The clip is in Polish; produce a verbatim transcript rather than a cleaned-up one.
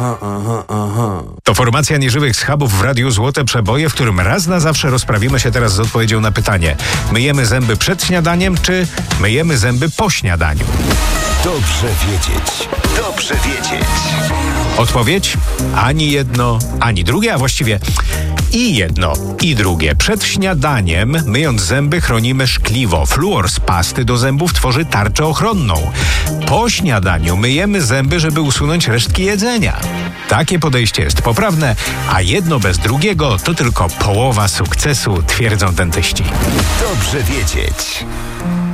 Aha, aha. To formacja nieżywych schabów w Radiu Złote Przeboje, w którym raz na zawsze rozprawimy się teraz z odpowiedzią na pytanie: myjemy zęby przed śniadaniem, czy myjemy zęby po śniadaniu? Dobrze wiedzieć. Dobrze wiedzieć. Odpowiedź? Ani jedno, ani drugie, a właściwie i jedno, i drugie. Przed śniadaniem, myjąc zęby, chronimy szkliwo. Fluor z pasty do zębów tworzy tarczę ochronną. Po śniadaniu myjemy zęby, żeby usunąć resztki jedzenia. Takie podejście jest poprawne, a jedno bez drugiego to tylko połowa sukcesu, twierdzą dentyści. Dobrze wiedzieć.